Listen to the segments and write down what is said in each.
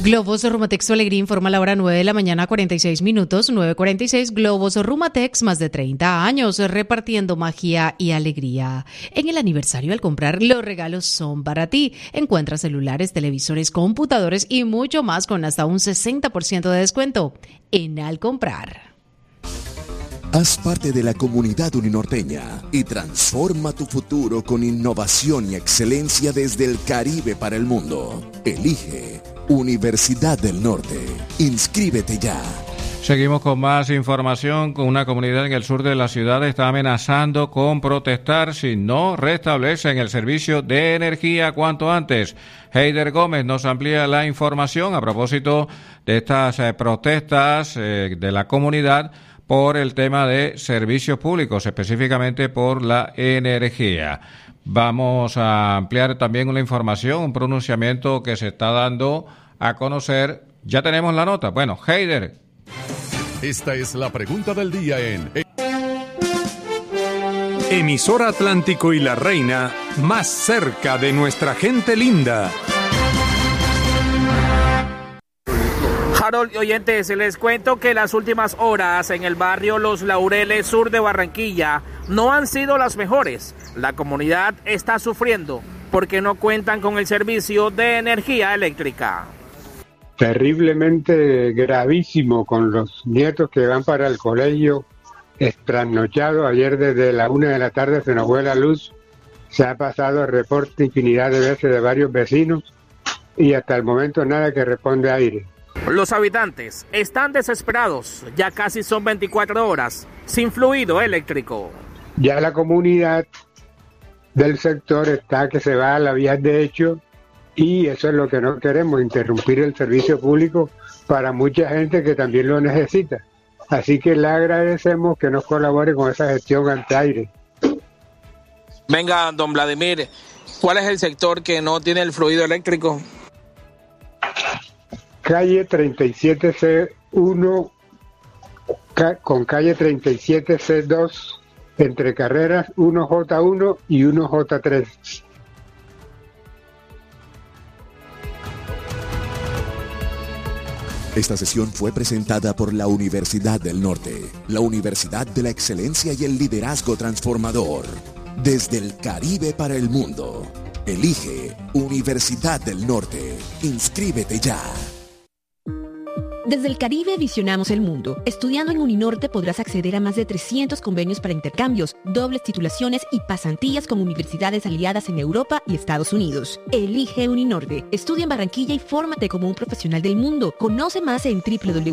Globos Rumatex Tu Alegría informa a la hora 9 de la mañana, 46 minutos, 9:46. Globos Rumatex, más de 30 años repartiendo magia y alegría. En el aniversario, al comprar, los regalos son para ti. Encuentra celulares, televisores, computadores y mucho más con hasta un 60% de descuento en Al Comprar. Haz parte de la comunidad uninorteña y transforma tu futuro con innovación y excelencia desde el Caribe para el mundo. Elige Universidad del Norte. Inscríbete ya. Seguimos con más información. Con una comunidad en el sur de la ciudad está amenazando con protestar si no restablecen el servicio de energía cuanto antes. Heider Gómez nos amplía la información a propósito de estas protestas de la comunidad por el tema de servicios públicos, específicamente por la energía. Vamos a ampliar también una información, un pronunciamiento que se está dando a conocer. Ya tenemos la nota. Bueno, Heider. Esta es la pregunta del día en Emisora Atlántico y La Reina, más cerca de nuestra gente linda. Harold y oyentes, les cuento que las últimas horas en el barrio Los Laureles, sur de Barranquilla, no han sido las mejores. La comunidad está sufriendo porque no cuentan con el servicio de energía eléctrica. Terriblemente gravísimo, con los nietos que van para el colegio trasnochados. Ayer desde la 1 de la tarde se nos fue la luz. Se ha pasado el reporte infinidad de veces de varios vecinos y hasta el momento nada que responde a aire. Los habitantes están desesperados, ya casi son 24 horas sin fluido eléctrico. Ya la comunidad del sector está que se va a la vía de hecho y eso es lo que no queremos, interrumpir el servicio público para mucha gente que también lo necesita. Así que le agradecemos que nos colabore con esa gestión ante aire. Venga, don Vladimir, ¿cuál es el sector que no tiene el fluido eléctrico? Calle 37C1 con calle 37C2 entre carreras 1J1 y 1J3. Esta sesión fue presentada por la Universidad del Norte, la Universidad de la Excelencia y el Liderazgo Transformador. Desde el Caribe para el mundo. Elige Universidad del Norte. Inscríbete ya. Desde el Caribe visionamos el mundo. Estudiando en Uninorte podrás acceder a más de 300 convenios para intercambios, dobles titulaciones y pasantías con universidades aliadas en Europa y Estados Unidos. Elige Uninorte. Estudia en Barranquilla y fórmate como un profesional del mundo. Conoce más en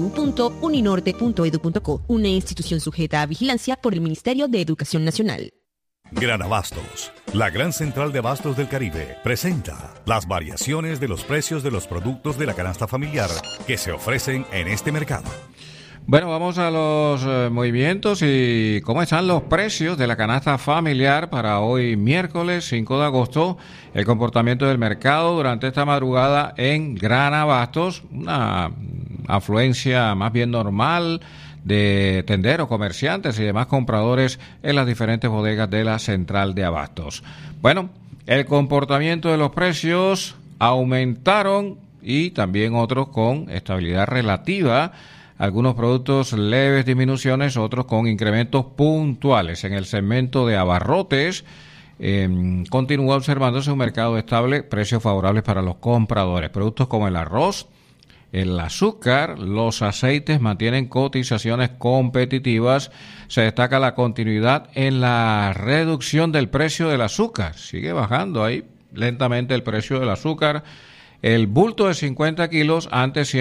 www.uninorte.edu.co, una institución sujeta a vigilancia por el Ministerio de Educación Nacional. Gran Abastos, la gran central de abastos del Caribe, presenta las variaciones de los precios de los productos de la canasta familiar que se ofrecen en este mercado. Bueno, vamos a los movimientos y cómo están los precios de la canasta familiar para hoy miércoles 5 de agosto. El comportamiento del mercado durante esta madrugada en Gran Abastos, una afluencia más bien normal de tenderos, comerciantes y demás compradores en las diferentes bodegas de la central de abastos. Bueno, el comportamiento de los precios aumentaron y también otros con estabilidad relativa. Algunos productos leves disminuciones, otros con incrementos puntuales. En el segmento de abarrotes continúa observándose un mercado estable, precios favorables para los compradores. Productos como el arroz, el azúcar, los aceites mantienen cotizaciones competitivas. Se destaca la continuidad en la reducción del precio del azúcar. Sigue bajando ahí lentamente el precio del azúcar. El bulto de 50 kilos antes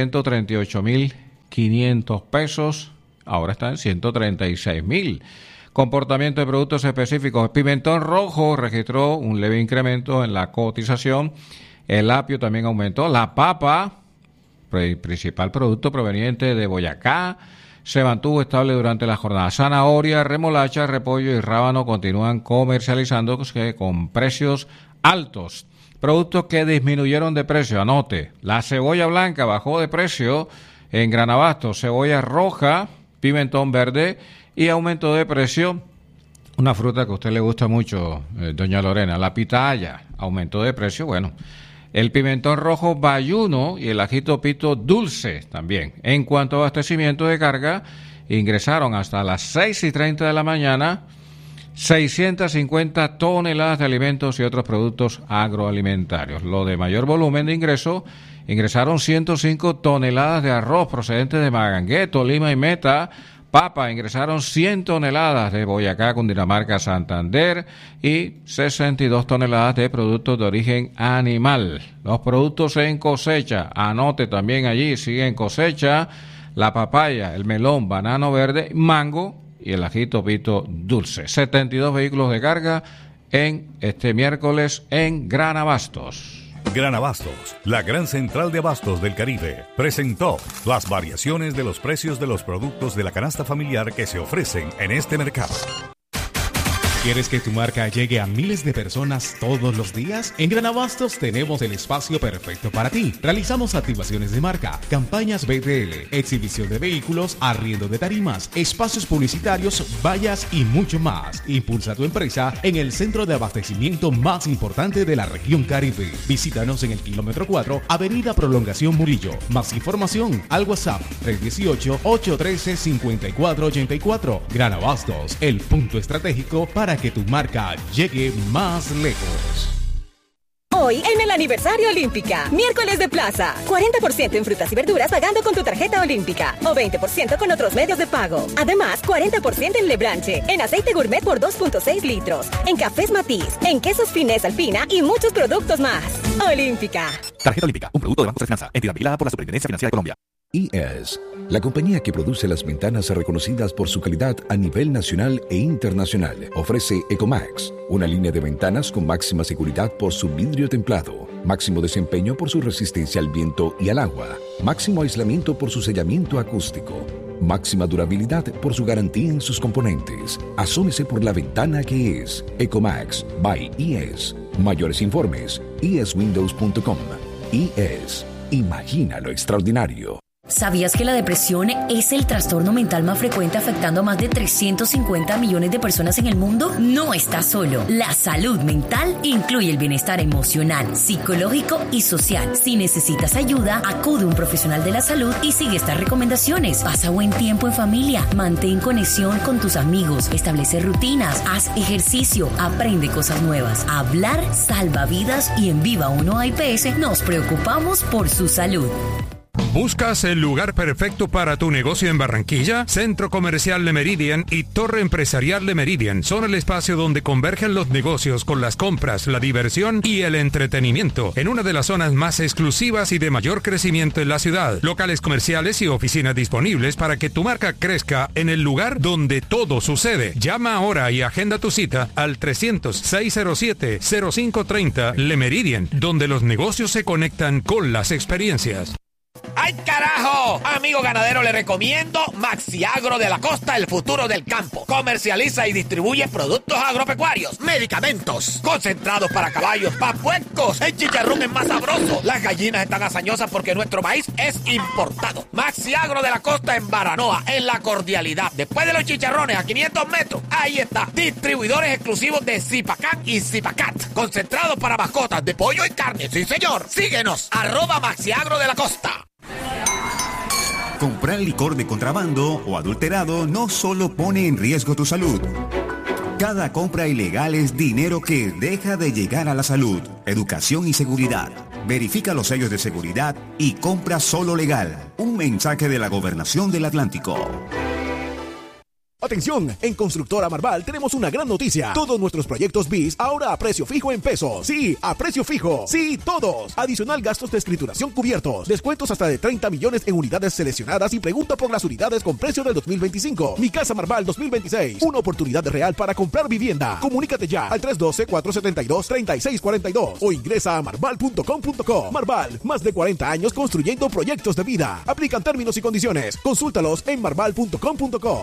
138.500 pesos, ahora está en 136.000. Comportamiento de productos específicos. El pimentón rojo registró un leve incremento en la cotización. El apio también aumentó. La papa, principal producto proveniente de Boyacá, se mantuvo estable durante la jornada. Zanahoria, remolacha, repollo y rábano continúan comercializándose con precios altos. Productos que disminuyeron de precio, anote, la cebolla blanca bajó de precio en Gran Abastos, cebolla roja, pimentón verde y aumentó de precio una fruta que a usted le gusta mucho, doña Lorena, la pitaya, aumentó de precio, bueno. el pimentón rojo bayuno y el ajito pito dulce también. En cuanto a abastecimiento de carga, ingresaron hasta las 6:30 de la mañana 650 toneladas de alimentos y otros productos agroalimentarios. Lo de mayor volumen de ingreso, ingresaron 105 toneladas de arroz procedentes de Magangué, Tolima y Meta. Papa, ingresaron 100 toneladas de Boyacá, Cundinamarca, Santander y 62 toneladas de productos de origen animal. Los productos en cosecha, anote también allí, sigue en cosecha la papaya, el melón, banano verde, mango y el ajito pito dulce. 72 vehículos de carga en este miércoles en Gran Abastos. Gran Abastos, la gran central de abastos del Caribe, presentó las variaciones de los precios de los productos de la canasta familiar que se ofrecen en este mercado. ¿Quieres que tu marca llegue a miles de personas todos los días? En Gran Abastos tenemos el espacio perfecto para ti. Realizamos activaciones de marca, campañas BTL, exhibición de vehículos, arriendo de tarimas, espacios publicitarios, vallas y mucho más. Impulsa tu empresa en el centro de abastecimiento más importante de la región Caribe. Visítanos en el kilómetro 4, Avenida Prolongación Murillo. Más información al WhatsApp 318-813-5484. Gran Abastos, el punto estratégico para que tu marca llegue más lejos. Hoy en el aniversario Olímpica, miércoles de plaza, 40% en frutas y verduras pagando con tu tarjeta Olímpica o 20% con otros medios de pago. Además, 40% en Lebranche, en aceite gourmet por 2.6 litros, en cafés Matiz, en quesos Finés Alpina y muchos productos más. Olímpica. Tarjeta Olímpica, un producto de Banco de Finanza, entidad vigilada por la Superintendencia Financiera de Colombia. IES, la compañía que produce las ventanas reconocidas por su calidad a nivel nacional e internacional, ofrece Ecomax, una línea de ventanas con máxima seguridad por su vidrio templado, máximo desempeño por su resistencia al viento y al agua, máximo aislamiento por su sellamiento acústico, máxima durabilidad por su garantía en sus componentes. Asómese por la ventana que es Ecomax by IES. Mayores informes, ieswindows.com. IES, imagina lo extraordinario. ¿Sabías que la depresión es el trastorno mental más frecuente afectando a más de 350 millones de personas en el mundo? No estás solo. La salud mental incluye el bienestar emocional, psicológico y social. Si necesitas ayuda, acude a un profesional de la salud y sigue estas recomendaciones. Pasa buen tiempo en familia, mantén conexión con tus amigos, establece rutinas, haz ejercicio, aprende cosas nuevas. Hablar salva vidas y en Viva 1 IPS nos preocupamos por su salud. ¿Buscas el lugar perfecto para tu negocio en Barranquilla? Centro Comercial Le Meridian y Torre Empresarial Le Meridian son el espacio donde convergen los negocios con las compras, la diversión y el entretenimiento en una de las zonas más exclusivas y de mayor crecimiento en la ciudad. Locales comerciales y oficinas disponibles para que tu marca crezca en el lugar donde todo sucede. Llama ahora y agenda tu cita al 300-607-0530 Le Meridian, donde los negocios se conectan con las experiencias. ¡Ay, carajo! Amigo ganadero, le recomiendo Maxiagro de la Costa, el futuro del campo. Comercializa y distribuye productos agropecuarios, medicamentos, concentrados para caballos, para puercos. El chicharrón es más sabroso. Las gallinas están hazañosas porque nuestro maíz es importado. Maxiagro de la Costa en Baranoa, en La Cordialidad. Después de los chicharrones, a 500 metros, ahí está. Distribuidores exclusivos de Zipacán y Zipacat. Concentrados para mascotas de pollo y carne. Sí, señor. Síguenos. @Maxiagro de la Costa. Comprar licor de contrabando o adulterado no solo pone en riesgo tu salud. Cada compra ilegal es dinero que deja de llegar a la salud. Educación y seguridad. Verifica los sellos de seguridad y compra solo legal. Un mensaje de la Gobernación del Atlántico. Atención, en Constructora Marval tenemos una gran noticia. Todos nuestros proyectos BIS ahora a precio fijo en pesos. Sí, a precio fijo. Sí, todos. Adicional gastos de escrituración cubiertos. Descuentos hasta de 30 millones en unidades seleccionadas y pregunta por las unidades con precio del 2025. Mi Casa Marval 2026. Una oportunidad real para comprar vivienda. Comunícate ya al 312-472-3642 o ingresa a marval.com.co. Marval, más de 40 años construyendo proyectos de vida. Aplican términos y condiciones. Consúltalos en marval.com.co.